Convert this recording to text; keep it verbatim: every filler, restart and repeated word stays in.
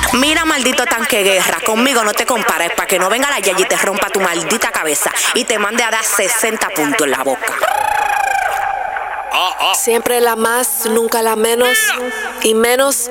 Mira, maldito tanque guerra, conmigo no te compares para que no venga la Yayi y te rompa tu maldita cabeza y te mande a dar sesenta puntos en la boca. Siempre la más, nunca la menos, y menos